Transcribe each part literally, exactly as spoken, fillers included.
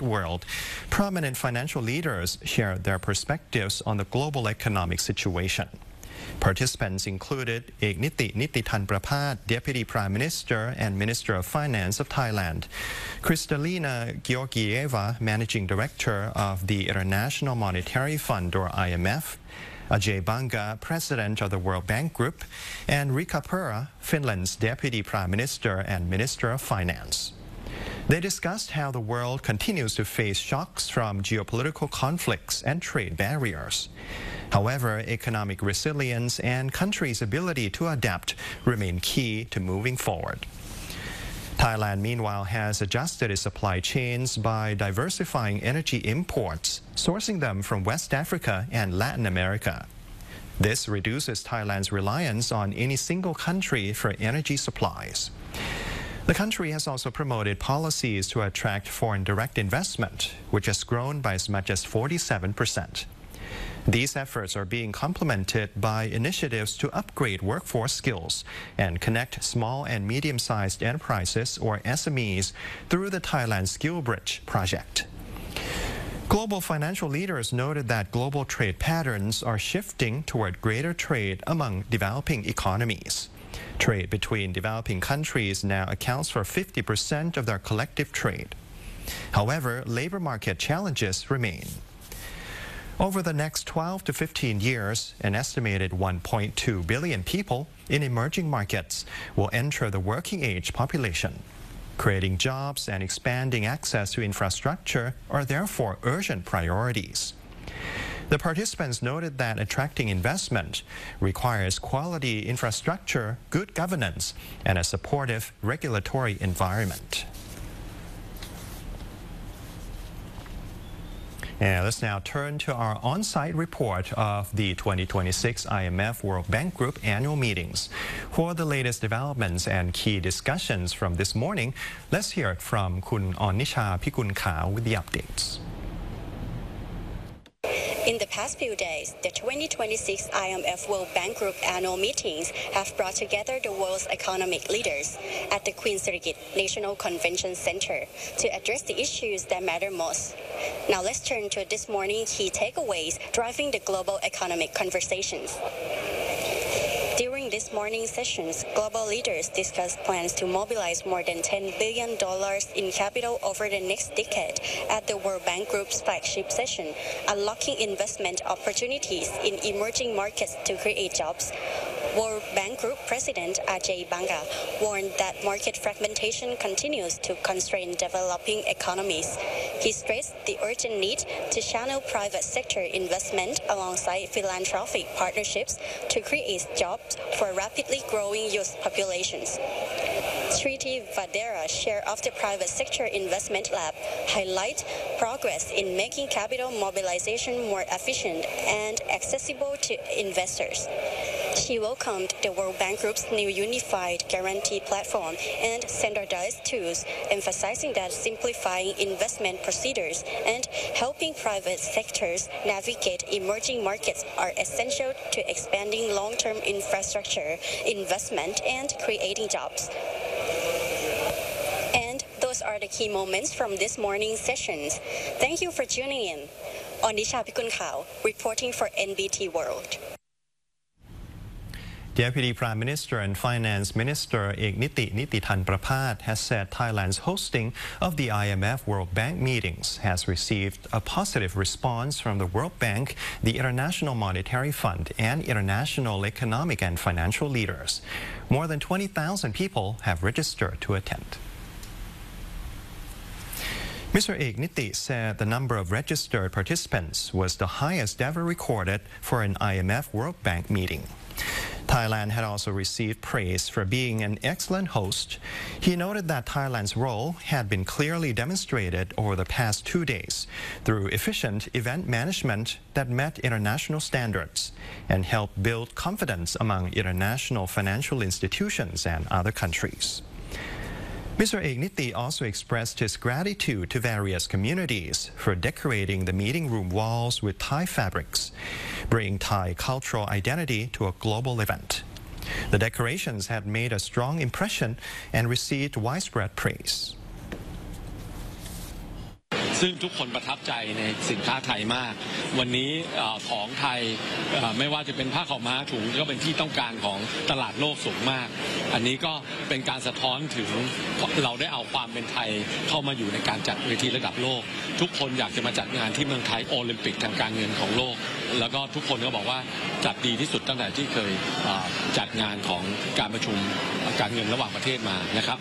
world, prominent financial leaders shared their perspectives on the global economic situation. Participants included Ekniti Nitithanpraphat, Deputy Prime Minister and Minister of Finance of Thailand, Kristalina Georgieva, Managing Director of the International Monetary Fund or I M F, Ajay Banga, President of the World Bank Group, and Riikka Purra, Finland's Deputy Prime Minister and Minister of Finance. They discussed how the world continues to face shocks from geopolitical conflicts and trade barriers. However, economic resilience and countries' ability to adapt remain key to moving forward. Thailand, meanwhile, has adjusted its supply chains by diversifying energy imports, sourcing them from West Africa and Latin America. This reduces Thailand's reliance on any single country for energy supplies. The country has also promoted policies to attract foreign direct investment, which has grown by as much as forty-seven percent. These efforts are being complemented by initiatives to upgrade workforce skills and connect small and medium-sized enterprises or S M Es through the Thailand Skill Bridge project. Global financial leaders noted that global trade patterns are shifting toward greater trade among developing economies. Trade between developing countries now accounts for fifty percent of their collective trade. However, labor market challenges remain. Over the next twelve to fifteen years, an estimated one point two billion people in emerging markets will enter the working age population. Creating jobs and expanding access to infrastructure are therefore urgent priorities. The participants noted that attracting investment requires quality infrastructure, good governance, and a supportive regulatory environment. And let's now turn to our on-site report of the twenty twenty-six I M F World Bank Group annual meetings. For the latest developments and key discussions from this morning, let's hear it from Kun Ornisha Pikunkhao with the updates. In the past few days, the twenty twenty-six I M F World Bank Group annual meetings have brought together the world's economic leaders at the Queen Sirikit National Convention Center to address the issues that matter most. Now let's turn to this morning's key takeaways driving the global economic conversations. During this morning's sessions, global leaders discussed plans to mobilize more than ten billion dollars in capital over the next decade at the World Bank Group's flagship session, unlocking investment opportunities in emerging markets to create jobs. World Bank Group President Ajay Banga warned that market fragmentation continues to constrain developing economies. He stressed the urgent need to channel private sector investment alongside philanthropic partnerships to create jobs for rapidly growing youth populations. Shriti Vadera, chair of the Private Sector Investment Lab, highlight progress in making capital mobilization more efficient and accessible to investors. She welcomed the World Bank Group's new unified guarantee platform and standardized tools, emphasizing that simplifying investment procedures and helping private sectors navigate emerging markets are essential to expanding long-term infrastructure, investment, and creating jobs. And those are the key moments from this morning's sessions. Thank you for tuning in. Ornisha Pikunkhao, reporting for N B T World. Deputy Prime Minister and Finance Minister Ekniti Nitithanpraphat has said Thailand's hosting of the I M F World Bank meetings has received a positive response from the World Bank, the International Monetary Fund, and international economic and financial leaders. More than twenty thousand people have registered to attend. Mister Ekniti said the number of registered participants was the highest ever recorded for an I M F World Bank meeting. Thailand had also received praise for being an excellent host. He noted that Thailand's role had been clearly demonstrated over the past two days through efficient event management that met international standards and helped build confidence among international financial institutions and other countries. Mister Ekniti also expressed his gratitude to various communities for decorating the meeting room walls with Thai fabrics, bringing Thai cultural identity to a global event. The decorations had made a strong impression and received widespread praise. ซึ่งทุกคนประทับใจในสินค้าไทยมากวันนี้ของไทยไม่ว่าจะเป็นผ้าขาวม้าถุงก็เป็นที่ต้องการของตลาดโลกสูงมากอันนี้ก็เป็นการสะท้อนถึงเราได้เอาความเป็นไทยเข้ามาอยู่ในการจัดเวทีระดับโลกทุกคนอยากจะมาจัดงานที่เมืองไทยโอลิมปิกทางการเงินของโลกแล้วก็ทุกคนก็บอกว่าจัดดีที่สุดตั้งแต่ที่เคยจัดงานของการประชุมการเงินระหว่างประเทศมานะครับ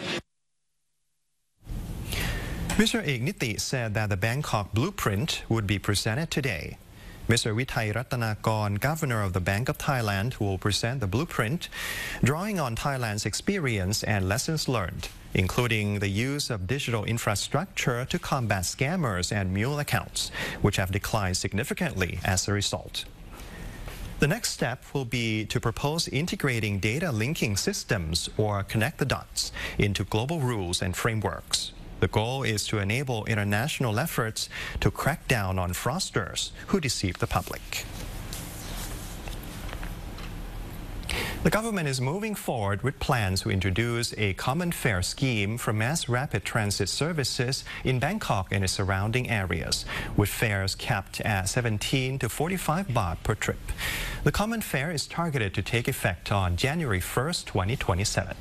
Mister Igniti said that the Bangkok blueprint would be presented today. Mister Withai Rattanakon, Governor of the Bank of Thailand, will present the blueprint, drawing on Thailand's experience and lessons learned, including the use of digital infrastructure to combat scammers and mule accounts, which have declined significantly as a result. The next step will be to propose integrating data linking systems or connect the dots into global rules and frameworks. The goal is to enable international efforts to crack down on fraudsters who deceive the public. The government is moving forward with plans to introduce a common fare scheme for mass rapid transit services in Bangkok and its surrounding areas, with fares capped at seventeen to forty-five baht per trip. The common fare is targeted to take effect on January first, twenty twenty-seven.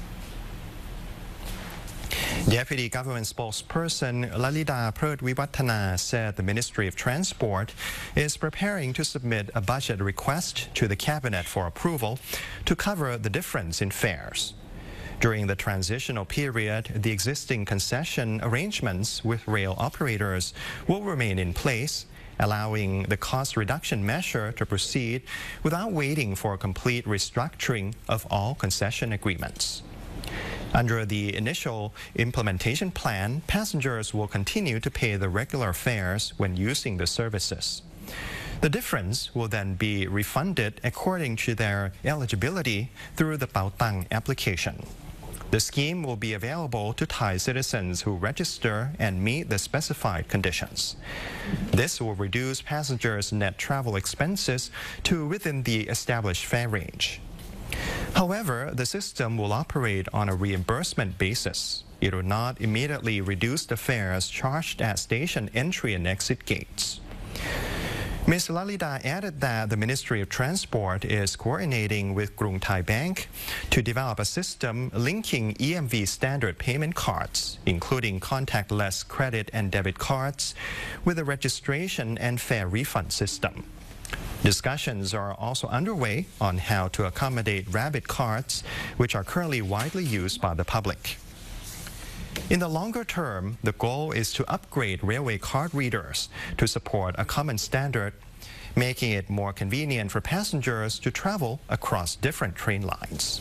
Deputy Government Spokesperson Lalida Perdwiwattana said the Ministry of Transport is preparing to submit a budget request to the Cabinet for approval to cover the difference in fares. During the transitional period, the existing concession arrangements with rail operators will remain in place, allowing the cost reduction measure to proceed without waiting for a complete restructuring of all concession agreements. Under the initial implementation plan, passengers will continue to pay the regular fares when using the services. The difference will then be refunded according to their eligibility through the Paotang application. The scheme will be available to Thai citizens who register and meet the specified conditions. This will reduce passengers' net travel expenses to within the established fare range. However, the system will operate on a reimbursement basis. It will not immediately reduce the fares charged at station entry and exit gates. Miz Lalida added that the Ministry of Transport is coordinating with Krung Thai Bank to develop a system linking E M V standard payment cards, including contactless credit and debit cards, with a registration and fare refund system. Discussions are also underway on how to accommodate rabbit cards, which are currently widely used by the public. In the longer term, the goal is to upgrade railway card readers to support a common standard, making it more convenient for passengers to travel across different train lines.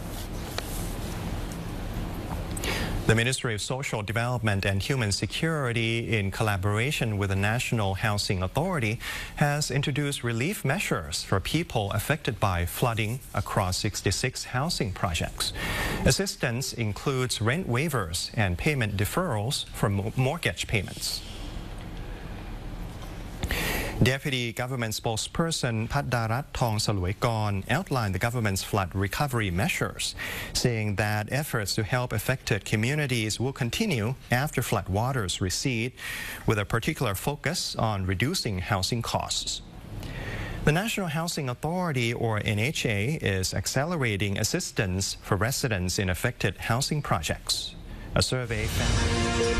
The Ministry of Social Development and Human Security, in collaboration with the National Housing Authority, has introduced relief measures for people affected by flooding across sixty-six housing projects. Assistance includes rent waivers and payment deferrals for mortgage payments. Deputy Government Spokesperson Patdarat Thong Saluekon outlined the government's flood recovery measures, saying that efforts to help affected communities will continue after flood waters recede, with a particular focus on reducing housing costs. The National Housing Authority, or N H A, is accelerating assistance for residents in affected housing projects. A survey found